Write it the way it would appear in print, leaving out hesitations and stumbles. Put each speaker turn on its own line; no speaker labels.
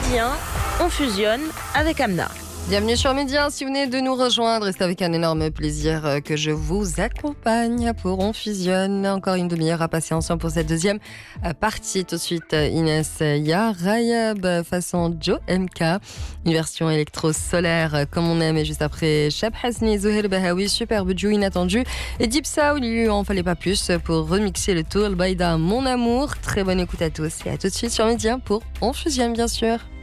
Médien, on fusionne avec Amna.
Bienvenue sur Média, si vous venez de nous rejoindre, c'est avec un énorme plaisir que je vous accompagne pour On Fusionne. Encore une demi-heure à passer ensemble pour cette deuxième partie. Tout de suite, Inès, il y a Rayab façon Joe MK, une version électro-solaire comme on aime. Et juste après, Cheb Hasni, Zohel Bahawi, superbe duo inattendu. Et Deep Soul, il lui en fallait pas plus pour remixer le tour. Baïda, mon amour. Très bonne écoute à tous et à tout de suite sur Média pour On Fusionne, bien sûr.